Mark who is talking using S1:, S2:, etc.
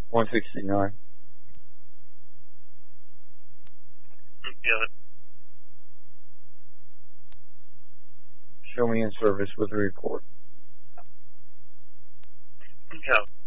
S1: 169.
S2: Yeah.
S1: Show me in service with a report.
S2: Okay.